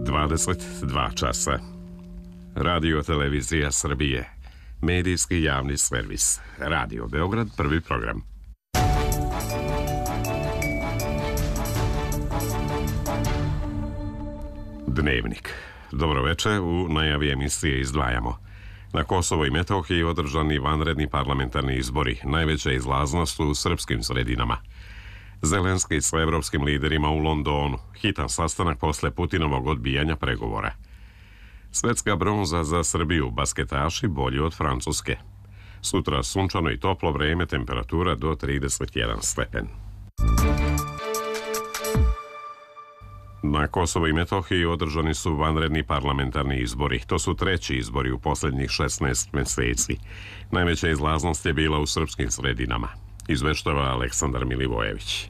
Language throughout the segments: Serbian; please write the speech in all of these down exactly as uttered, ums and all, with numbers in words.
dvadeset dva časa. Radio Televizija Srbije. Medijski javni servis. Radio Beograd, prvi program. Dnevnik. Dobroveče, u najavi emisije izdvajamo. Na Kosovo i Metohiji održani vanredni parlamentarni izbori, najveća izlaznost u srpskim sredinama. Zelenski sa evropskim liderima u Londonu, hitan sastanak posle Putinovog odbijanja pregovora. Svetska bronza za Srbiju, basketaši bolji od Francuske. Sutra sunčano i toplo vreme, temperatura do trideset jedan stepen. Na Kosovo i Metohiji održani su vanredni parlamentarni izbori. To su treći izbori u posljednjih šesnaest meseci. Najveća izlaznost je bila u srpskim sredinama. Izveštava Aleksandar Milivojević.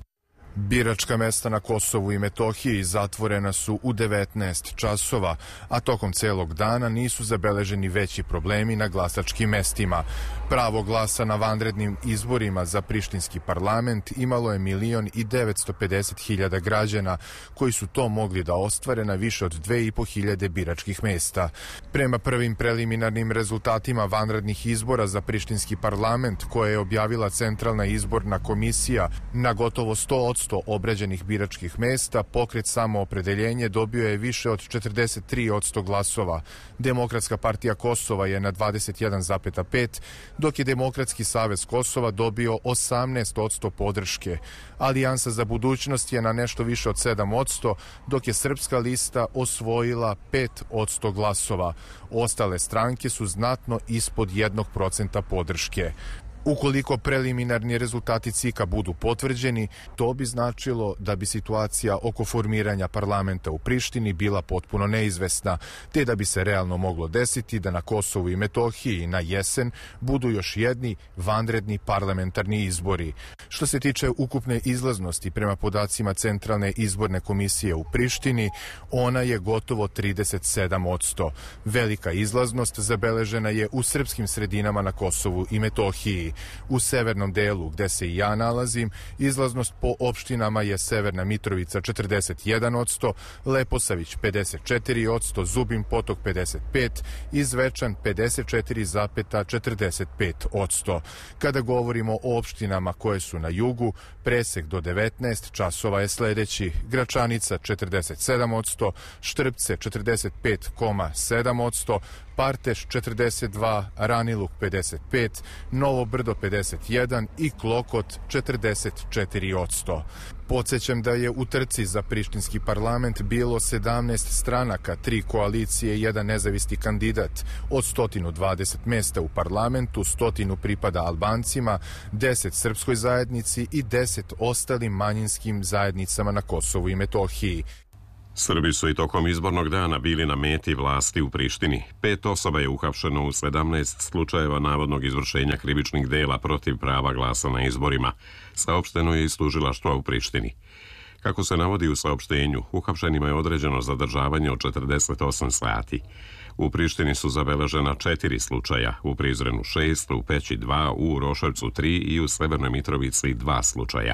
Biračka mesta na Kosovu i Metohiji zatvorena su u devetnaest časova, a tokom celog dana nisu zabeleženi veći problemi na glasačkim mestima. Pravo glasa na vanrednim izborima za prištinski parlament imalo je milion i devetsto pedeset hiljada građana koji su to mogli da ostvare na više od dve i po hiljade biračkih mesta. Prema prvim preliminarnim rezultatima vanrednih izbora za prištinski parlament koje je objavila Centralna izborna komisija, na gotovo sto odsto obrađenih biračkih mesta pokret Samoopredeljenje dobio je više od četrdeset tri odsto glasova. Demokratska partija Kosova je na dvadeset jedan zarez pet, dok je Demokratski savez Kosova dobio osamnaest odsto podrške. Alijansa za budućnost je na nešto više od sedam odsto, dok je Srpska lista osvojila pet odsto glasova. Ostale stranke su znatno ispod jednog procenta podrške. Ukoliko preliminarni rezultati C I K-a budu potvrđeni, to bi značilo da bi situacija oko formiranja parlamenta u Prištini bila potpuno neizvesna, te da bi se realno moglo desiti da na Kosovu i Metohiji na jesen budu još jedni vanredni parlamentarni izbori. Što se tiče ukupne izlaznosti prema podacima Centralne izborne komisije u Prištini, ona je gotovo trideset sedam odsto. Velika izlaznost zabeležena je u srpskim sredinama na Kosovu i Metohiji. U severnom delu, gde se i ja nalazim, izlaznost po opštinama je Severna Mitrovica četrdeset jedan odsto, Leposavić pedeset četiri odsto, Zubin Potok pedeset pet i Zvečan pedeset četiri zarez četrdeset pet odsto. Kada govorimo o opštinama koje su na jugu, presek do devetnaest časova je sledeći: Gračanica četrdeset sedam odsto, Štrpce četrdeset pet zarez sedam odsto, Parteš četrdeset dva, Raniluk pedeset pet, Novo Brdo pedeset jedan i Klokot četrdeset četiri odsto. Podsećam da je u trci za prištinski parlament bilo sedamnaest stranaka, tri koalicije i jedan nezavisni kandidat. Od sto dvadeset mesta u parlamentu, sto pripada Albancima, deset srpskoj zajednici i deset ostalim manjinskim zajednicama na Kosovu i Metohiji. Srbi su i tokom izbornog dana bili na meti vlasti u Prištini. Pet osoba je uhapšeno u sedamnaest slučajeva navodnog izvršenja krivičnih dela protiv prava glasa na izborima, saopšteno je iz tužilaštva u Prištini. Kako se navodi u saopštenju, uhapšenima je određeno zadržavanje od četrdeset osam sati. U Prištini su zabeležena četiri slučaja, u Prizrenu šest, u Peći dva, u Roševcu tri i u Severnoj Mitrovici dva slučaja.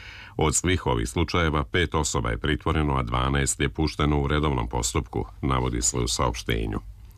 Od svih ovih slučajeva pet osoba je pritvoreno, a dvanaest je pušteno u redovnom postupku, navodi se u saopštenju.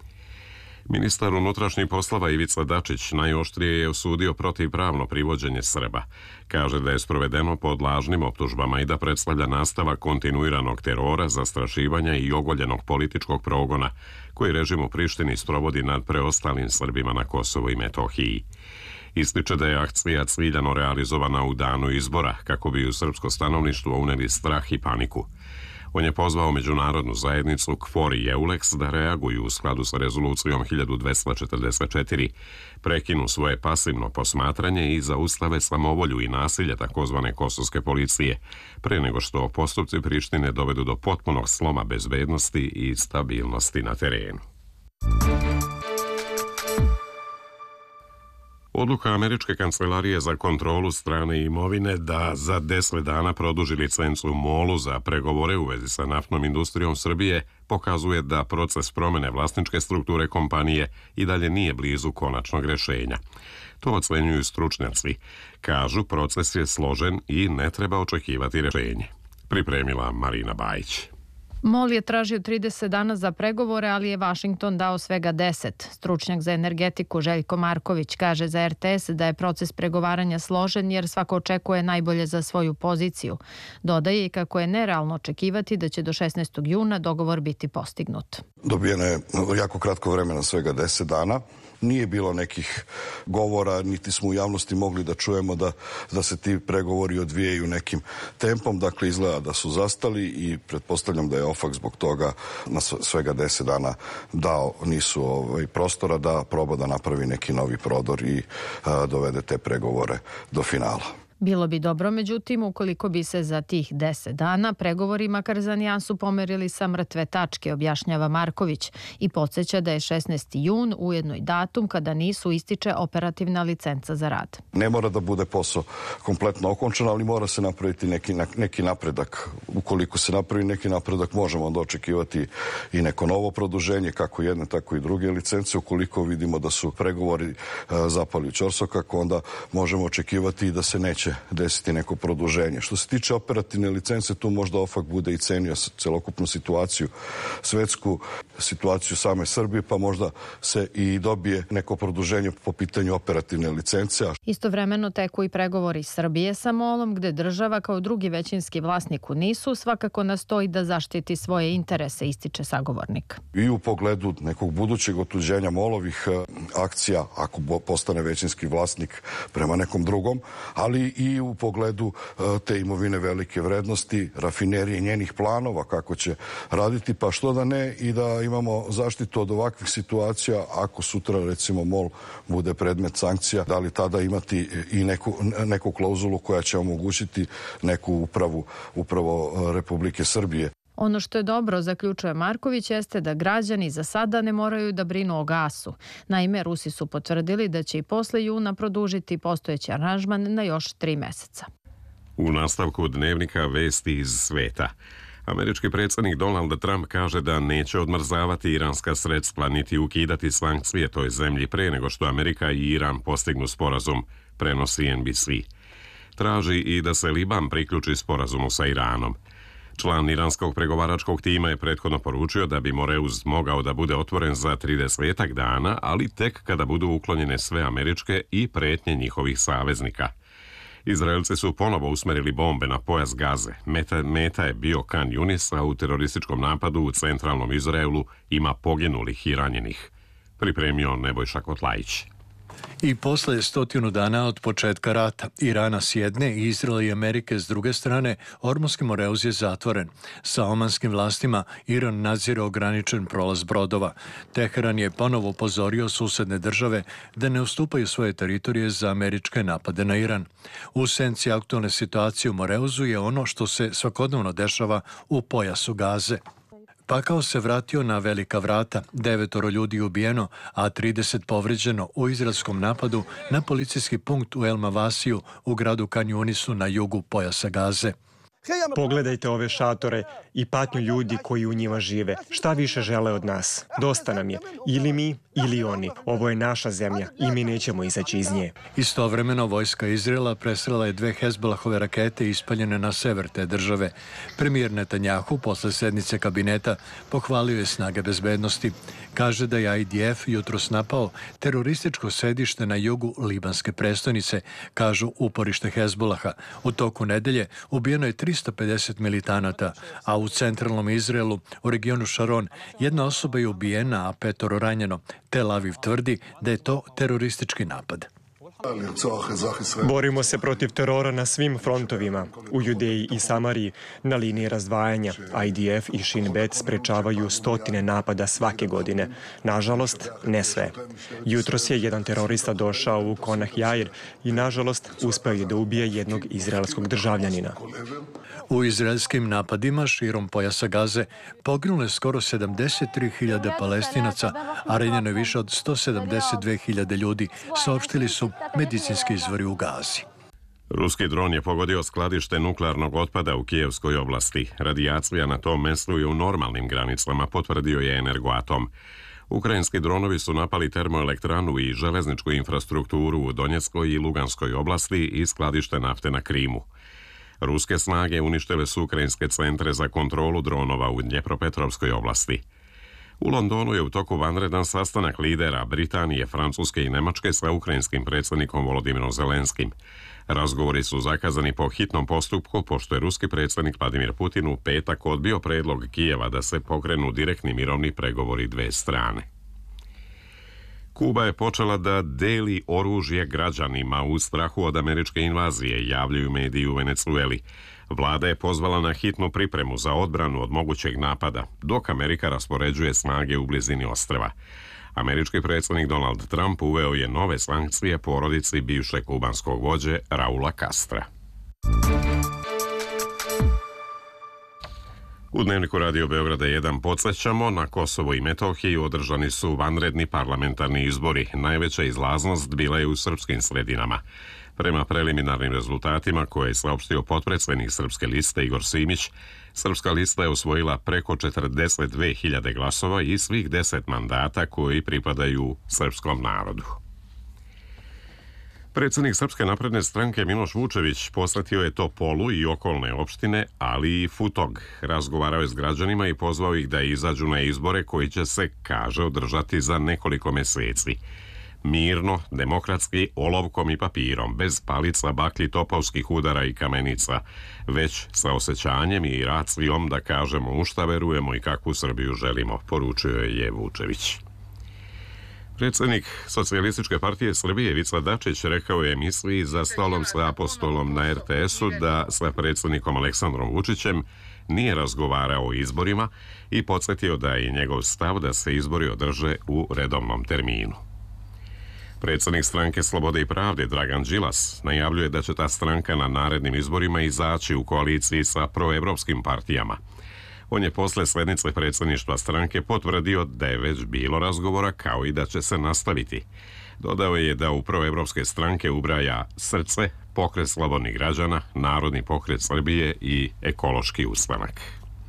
Ministar unutrašnjih poslova Ivica Dačić najoštrije je osudio protivpravno privođenje Srba. Kaže da je sprovedeno pod lažnim optužbama i da predstavlja nastavak kontinuiranog terora, zastrašivanja i ogoljenog političkog progona koji režim u Prištini sprovodi nad preostalim Srbima na Kosovu i Metohiji. Ističe da je akcija ciljano realizovana u danu izbora, kako bi u srpsko stanovništvo uneli strah i paniku. On je pozvao međunarodnu zajednicu KFOR i EULEX da reaguju u skladu sa rezolucijom hiljadu dvesta četrdeset četiri, prekinu svoje pasivno posmatranje i zaustave samovolju i nasilje takozvane kosovske policije, pre nego što postupci Prištine dovedu do potpunog sloma bezbednosti i stabilnosti na terenu. Odluka Američke kancelarije za kontrolu strane imovine da za deset dana produži licencu MOL-u za pregovore u vezi sa naftnom industrijom Srbije pokazuje da proces promene vlasničke strukture kompanije i dalje nije blizu konačnog rešenja. To ocenjuju stručnjaci. Kažu, proces je složen i ne treba očekivati rešenje. Pripremila Marina Bajić. MOL je tražio trideset dana za pregovore, ali je Vašington dao svega deset. Stručnjak za energetiku Željko Marković kaže za R T S da je proces pregovaranja složen jer svako očekuje najbolje za svoju poziciju. Dodaje i kako je nerealno očekivati da će do šesnaestog juna dogovor biti postignut. Dobijeno je jako kratko vremena, svega deset dana. Nije bilo nekih govora, niti smo u javnosti mogli da čujemo da, da se ti pregovori odvijaju nekim tempom. Dakle, izgleda da su zastali i pretpostavljam da je OFAC zbog toga na svega deset dana dao nisu ovaj, prostora da proba da napravi neki novi prodor i a, dovede te pregovore do finala. Bilo bi dobro, međutim, ukoliko bi se za tih deset dana pregovori makar za nijansu pomerili sa mrtve tačke, objašnjava Marković i podsjeća da je šesnaesti jun ujedno i datum kada nisu ističe operativna licenca za rad. Ne mora da bude posao kompletno okončan, ali mora se napraviti neki, neki napredak. Ukoliko se napravi neki napredak, možemo onda očekivati i neko novo produženje, kako jedne, tako i druge licence. Ukoliko vidimo da su pregovori zapali u ćorsokak, onda možemo očekivati i da se neće desiti neko produženje. Što se tiče operativne licence, tu možda OFAC bude i cenio celokupnu situaciju, svetsku situaciju same Srbije, pa možda se i dobije neko produženje po pitanju operativne licence. Istovremeno teku i pregovori Srbije sa MOL-om, gde država kao drugi većinski vlasnik u NIS-u svakako nastoji da zaštiti svoje interese, ističe sagovornik. I u pogledu nekog budućeg otuđenja MOL-ovih akcija, ako postane većinski vlasnik prema nekom drugom, ali i u pogledu te imovine velike vrednosti, rafinerije njenih planova, kako će raditi, pa što da ne i da imamo zaštitu od ovakvih situacija ako sutra recimo MOL bude predmet sankcija, da li tada imati i neku, neku klauzulu koja će omogućiti neku upravu upravo Republike Srbije. Ono što je dobro, zaključuje Marković, jeste da građani za sada ne moraju da brinu o gasu. Naime, Rusi su potvrdili da će i posle juna produžiti postojeći aranžman na još tri meseca. U nastavku dnevnika vesti iz sveta. Američki predsjednik Donald Trump kaže da neće odmrzavati iranska sredstva niti ukidati sankcije toj zemlji pre nego što Amerika i Iran postignu sporazum, prenosi N B C. Traži i da se Liban priključi sporazumu sa Iranom. Član iranskog pregovaračkog tima je prethodno poručio da bi Moreuz mogao da bude otvoren za tridesetak dana, ali tek kada budu uklonjene sve američke i pretnje njihovih saveznika. Izraelci su ponovo usmerili bombe na pojas Gaze. Meta, meta je bio Kan Yunis, a u terorističkom napadu u centralnom Izraelu ima poginulih i ranjenih. Pripremio Nebojša Kotlajić. I posle stotinu dana od početka rata, Irana s jedne i Izraela i Amerike s druge strane, Ormuski Moreuz je zatvoren. Sa omanskim vlastima Iran nadzire ograničen prolaz brodova. Teheran je ponovo upozorio susedne države da ne ustupaju svoje teritorije za američke napade na Iran. U senci aktualne situacije u Moreuzu je ono što se svakodnevno dešava u pojasu Gaze. Pakao se vratio na velika vrata, devetoro ljudi ubijeno, a trideset povređeno u izraelskom napadu na policijski punkt u El Mavasiju u gradu Kan Yunisu na jugu pojasa Gaze. Pogledajte ove šatore i patnju ljudi koji u njima žive. Šta više žele od nas? Dosta nam je. Ili mi, ili oni. Ovo je naša zemlja i mi nećemo izaći iz nje. Istovremeno, vojska Izraela presrela je dve Hezbolahove rakete ispaljene na sever te države. Premijer Netanjahu posle sednice kabineta pohvalio je snage bezbednosti. Kaže da je I D F jutros napao terorističko sedište na jugu libanske prestonice, kažu uporište Hezbolaha. U toku nedelje ubijeno je tristo pedeset militanata, a u centralnom Izraelu, u regionu Šaron, jedna osoba je ubijena, a petoro ranjeno. Tel Aviv tvrdi da je to teroristički napad. Borimo se protiv terora na svim frontovima, u Judeji i Samariji, na liniji razdvajanja. I D F i Shin Bet sprečavaju stotine napada svake godine. Nažalost, ne sve. Jutros je jedan terorista došao u Konah Jair i, nažalost, uspeo je da ubije jednog izraelskog državljanina. U izraelskim napadima širom pojasa Gaze poginulo je skoro sedamdeset tri hiljade Palestinaca, a ranjeno je više od sto sedamdeset dve hiljade ljudi, saopštili su medicinski izvori u Gazi. Ruski dron je pogodio skladište nuklearnog otpada u Kijevskoj oblasti. Radijacija na tom mestu je u normalnim granicama, potvrdio je Energoatom. Ukrajinski dronovi su napali termoelektranu i železničku infrastrukturu u Donjeckoj i Luganskoj oblasti i skladište nafte na Krimu. Ruske snage uništile su ukrajinske centre za kontrolu dronova u Dnjepropetrovskoj oblasti. U Londonu je u toku vanredan sastanak lidera Britanije, Francuske i Nemačke sa ukrajinskim predsjednikom Volodimirom Zelenskim. Razgovori su zakazani po hitnom postupku, pošto je ruski predsjednik Vladimir Putin u petak odbio predlog Kijeva da se pokrenu direktni mirovni pregovori dve strane. Kuba je počela da deli oružje građanima u strahu od američke invazije, javljaju mediji u Venecueli. Vlada je pozvala na hitnu pripremu za odbranu od mogućeg napada, dok Amerika raspoređuje snage u blizini ostrva. Američki predsjednik Donald Trump uveo je nove sankcije porodici bivšeg kubanskog vođe Raula Castra. U Dnevniku Radio Beograda jedan podsjećamo, na Kosovo i Metohiji održani su vanredni parlamentarni izbori. Najveća izlaznost bila je u srpskim sredinama. Prema preliminarnim rezultatima koje je saopštio potpredsjednik Srpske liste Igor Simić, Srpska lista je osvojila preko četrdeset dve hiljade glasova i svih deset mandata koji pripadaju srpskom narodu. Predsjednik Srpske napredne stranke Miloš Vučević posjetio je Topolu i okolne opštine, ali i Futog. Razgovarao je s građanima i pozvao ih da izađu na izbore koji će se, kaže, održati za nekoliko meseci. Mirno, demokratski, olovkom i papirom, bez palica, baklji, topovskih udara i kamenica, već sa osjećanjem i racijom da kažemo u šta verujemo i kakvu Srbiju želimo, poručio je Vučević. Predsjednik Socijalističke partije Srbije Ivica Dačić rekao je emisiji Za stolom sa apostolom na er te esu da sa predsjednikom Aleksandrom Vučićem nije razgovarao o izborima i podsjetio da je njegov stav da se izbori održe u redovnom terminu. Predsjednik stranke Slobode i pravde Dragan Đilas najavljuje da će ta stranka na narednim izborima izaći u koaliciji sa proevropskim partijama. On je posle slednice predsjedništva stranke potvrdio da je već bilo razgovora, kao i da će se nastaviti. Dodao je da u proevropske stranke ubraja Srce, Pokret slobodnih građana, Narodni pokret Srbije i Ekološki ustanak.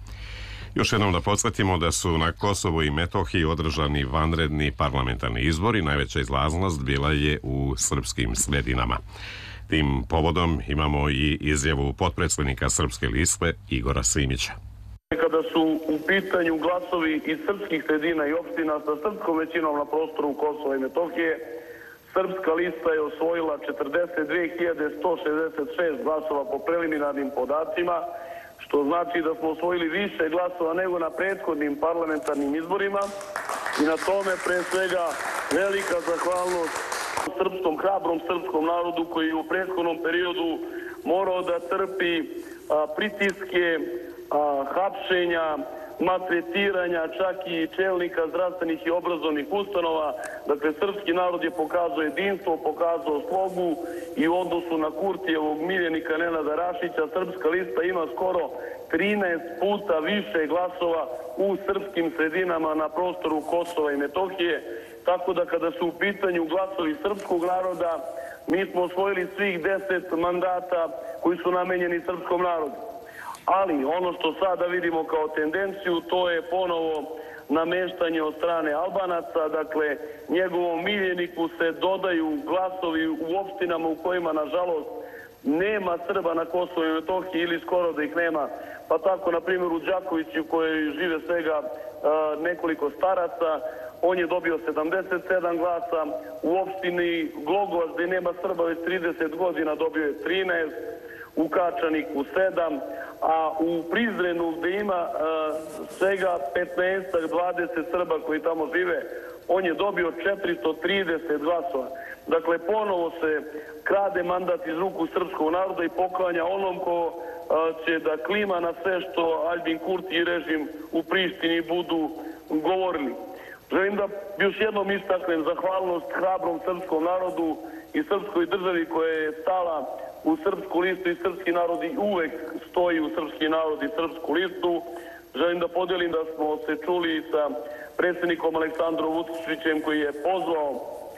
Još jednom da podsjetimo da su na Kosovu i Metohiji održani vanredni parlamentarni izbori. Najveća izlaznost bila je u srpskim sredinama. Tim povodom imamo i izjavu potpredsjednika Srpske liste Igora Simića. Kada su u pitanju glasovi iz srpskih sredina i opština sa srpskom većinom na prostoru Kosova i Metohije, Srpska lista je osvojila četrdeset dve hiljade sto šezdeset šest glasova po preliminarnim podacima, što znači da smo osvojili više glasova nego na prethodnim parlamentarnim izborima i na tome pre svega velika zahvalnost srpskom, hrabrom srpskom narodu koji je u prethodnom periodu morao da trpi a, pritiske, a, hapšenja, maltretiranja, čak i čelnika zdravstvenih i obrazovnih ustanova. Dakle, srpski narod je pokazao jedinstvo, pokazao slogu i u odnosu na Kurtijevog miljenika Nenada Rašića, Srpska lista ima skoro trinaest puta više glasova u srpskim sredinama na prostoru Kosova i Metohije. Tako da kada su u pitanju glasovi srpskog naroda, mi smo osvojili svih deset mandata koji su namenjeni srpskom narodu. Ali ono što sada vidimo kao tendenciju, to je ponovo nameštanje od strane Albanaca. Dakle, njegovom miljeniku se dodaju glasovi u opštinama u kojima, nažalost, nema Srba na Kosovu i Metohiji ili skoro da ih nema. Pa tako, na primjer, u Đakoviću u kojoj žive svega a, nekoliko staraca, on je dobio sedamdeset sedam glasa. U opštini Glogovac, gde nema Srba već trideset godina, dobio je trinaest, u Kačaniku sedam, a u Prizrenu gde ima a, svega petnaest do dvadeset Srba koji tamo žive, on je dobio četiristo trideset glasova. Dakle, ponovo se krade mandat iz ruku srpskog naroda i poklanja onom ko a, će da klima na sve što Aljbin Kurti i režim u Prištini budu govorili. Želim da još jednom istaknem zahvalnost hrabrom srpskom narodu i srpskoj državi koja je stala u Srpsku listu i srpski narod i uvek stoji u srpski narod i Srpsku listu. Želim da podelim da smo se čuli sa predsjednikom Aleksandrom Vučićem koji je pozvao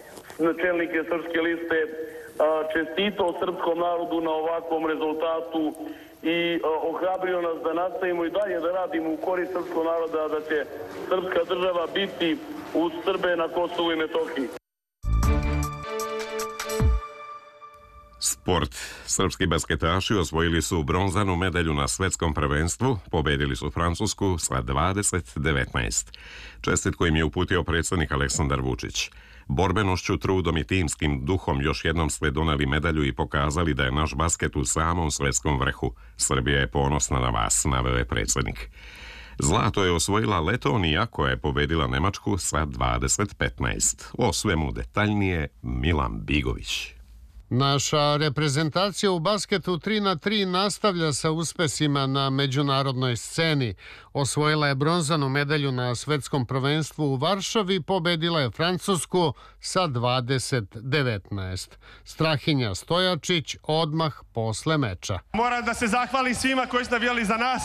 čelnike Srpske liste, čestitao srpskom narodu na ovakvom rezultatu i ohrabrio nas da nastavimo i dalje da radimo u korist srpskog naroda, da će srpska država biti uz Srbe na Kosovu i Metohiji. Sport. Srpski basketaši osvojili su bronzanu medalju na svetskom prvenstvu, pobedili su Francusku sa dvadeset devetnaest. Čestitku im je uputio predsjednik Aleksandar Vučić. Borbenošću, trudom i timskim duhom još jednom ste doneli medalju i pokazali da je naš basket u samom svetskom vrhu. Srbija je ponosna na vas, naveo je predsjednik. Zlato je osvojila Letonija koja je pobedila Nemačku sa dvadeset petnaest. O svemu detaljnije Milan Bigović. Naša reprezentacija u basketu tri na tri nastavlja sa uspesima na međunarodnoj sceni. Osvojila je bronzanu medalju na svetskom prvenstvu u Varšavi, pobedila je Francusku sa dvadeset devetnaest. Strahinja Stojačić odmah posle meča. Moram da se zahvalim svima koji su navijali za nas.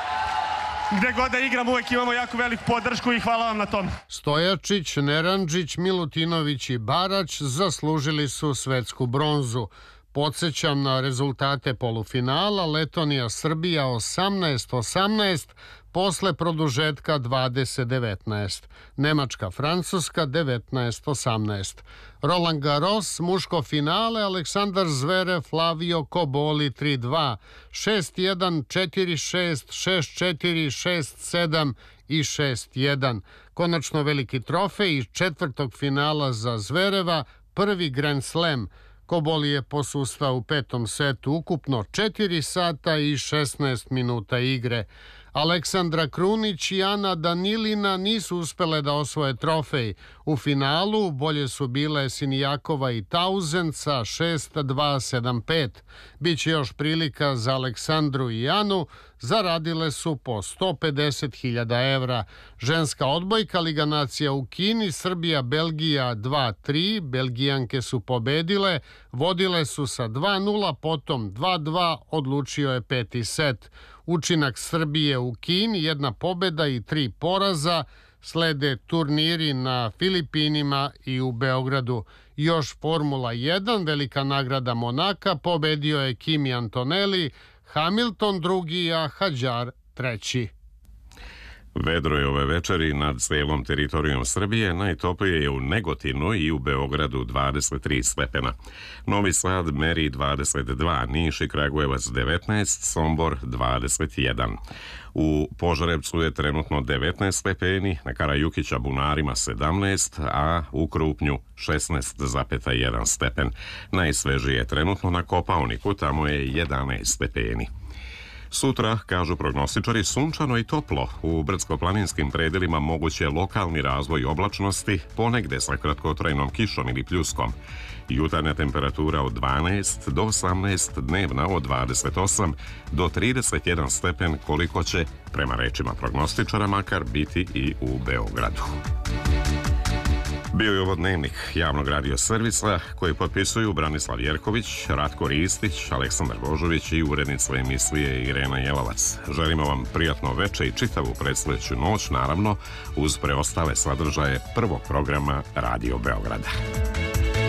Gde god da igram uvek imamo jako veliku podršku i hvala vam na tom. Stojačić, Neranđić, Milutinović i Barać zaslužili su svetsku bronzu. Podsjećam na rezultate polufinala Letonija-Srbija osamnaest osamnaest, posle produžetka dvadeset devetnaest. Nemačka-Francuska devetnaest osamnaest. Roland Garros, muško finale, Aleksandar Zverev, Flavio Koboli tri dva, šest jedan, četiri šest, šest četiri, šest sedam i šest jedan. Konačno veliki trofej iz četvrtog finala za Zvereva, prvi Grand Slam. Koboli je posustao u petom setu ukupno četiri sata i šesnaest minuta igre. Aleksandra Krunić i Ana Danilina nisu uspele da osvoje trofej. U finalu bolje su bile Sinijakova i Tauzen sa šest dva sedam pet. Biće još prilika za Aleksandru i Anu, zaradile su po sto pedeset hiljada evra. Ženska odbojka Liga nacija u Kini, Srbija-Belgija dva tri, Belgijanke su pobedile, vodile su sa dva nula, potom dva dva, odlučio je peti set. Učinak Srbije u Kini, jedna pobeda i tri poraza, slede turniri na Filipinima i u Beogradu. Još Formula jedan, velika nagrada Monaka, pobedio je Kimi Antonelli, Hamilton drugi, a Hadjar treći. Vedro je ove večeri nad celom teritorijom Srbije, najtoplije je u Negotinu i u Beogradu dvadeset tri stepena. Novi Sad meri dvadeset dva, Niš i Kragujevac devetnaest, Sombor dvadeset jedan. U Požarevcu je trenutno devetnaest stepeni, na Karajukića Bunarima sedamnaest, a u Krupnju šesnaest zarez jedan stepen. Najsvežije je trenutno na Kopaoniku, tamo je jedanaest stepeni. Sutra, kažu prognostičari, sunčano i toplo. U brdsko-planinskim predelima moguće je lokalni razvoj oblačnosti, ponegde sa kratkotrajnom kišom ili pljuskom. Jutarnja temperatura od dvanaest do osamnaest, dnevna od dvadeset osam do trideset jedan stepen, koliko će, prema rečima prognostičara, makar biti i u Beogradu. Bio je ovo dnevnik javnog radio servisa koji potpisuju Branislav Jerković, Ratko Ristić, Aleksandar Božović i urednica emisije Irena Jelovac. Želimo vam prijatno veče i čitavu predstojeću noć, naravno, uz preostale sadržaje prvog programa Radio Beograda.